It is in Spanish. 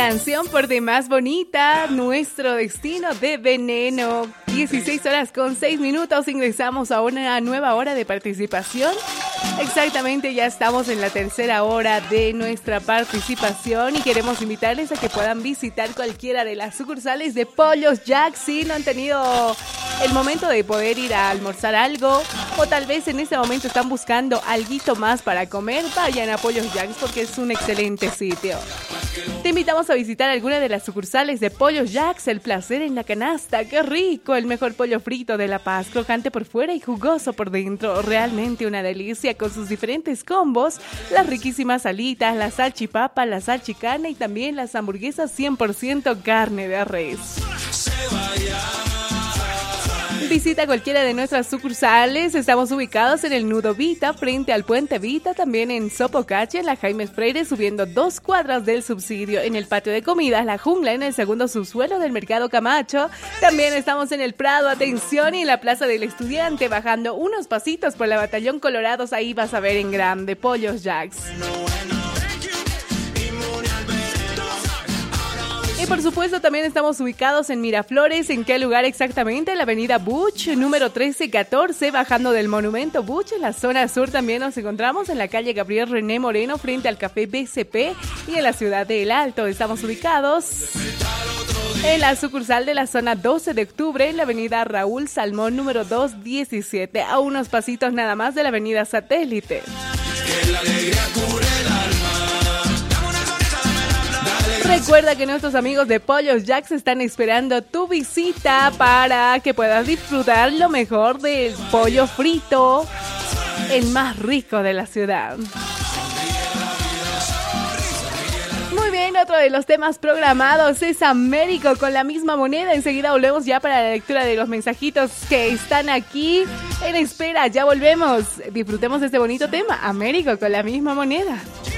canción por demás bonita, Nuestro Destino de Veneno. 16:06. Ingresamos a una nueva hora de participación. Exactamente, ya estamos en la tercera hora de nuestra participación y queremos invitarles a que puedan visitar cualquiera de las sucursales de Pollos Jack. Si no han tenido el momento de poder ir a almorzar algo o tal vez en este momento están buscando alguito más para comer, vayan a Pollos Jack porque es un excelente sitio. Te invitamos a visitar alguna de las sucursales de Pollos Jack. El placer en la canasta, qué rico, el mejor pollo frito de La Paz, crocante por fuera y jugoso por dentro, realmente una delicia con sus diferentes combos, las riquísimas alitas, la salchipapa, la salchicarne y también las hamburguesas 100% carne de res. Visita cualquiera de nuestras sucursales. Estamos ubicados en el Nudo Vita, frente al Puente Vita, también en Sopocache, en la Jaime Freire, subiendo 2 cuadras del subsidio, en el patio de comidas La Jungla, en el segundo subsuelo del Mercado Camacho. También estamos en el Prado, atención, y en la Plaza del Estudiante, bajando unos pasitos por la Batallón Colorados. Ahí vas a ver en grande Pollos Jacks. Y por supuesto también estamos ubicados en Miraflores. ¿En qué lugar exactamente? En la avenida Buch, número 1314, bajando del Monumento Buch. En la zona sur también nos encontramos en la calle Gabriel René Moreno, frente al Café BCP. Y en la ciudad de El Alto estamos ubicados en la sucursal de la zona 12 de octubre, en la avenida Raúl Salmón, número 217, a unos pasitos nada más de la avenida Satélite. Que la alegría cure el alma. Recuerda que nuestros amigos de Pollos Jacks están esperando tu visita para que puedas disfrutar lo mejor del pollo frito, el más rico de la ciudad. Muy bien, otro de los temas programados es Américo con la misma moneda. Enseguida volvemos ya para la lectura de los mensajitos que están aquí en espera. Ya volvemos. Disfrutemos de este bonito tema, Américo con la misma moneda.